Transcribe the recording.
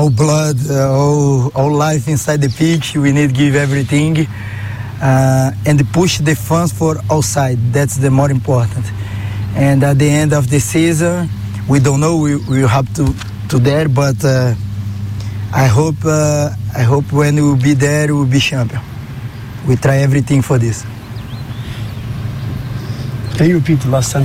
all blood, all life inside the pitch. We need to give everything and push the fans for all sides. That's the more important. And at the end of the season, we don't know. We will have to there, but I hope when we will be there, we will be champion. We try everything for this. Can you repeat the last sentence?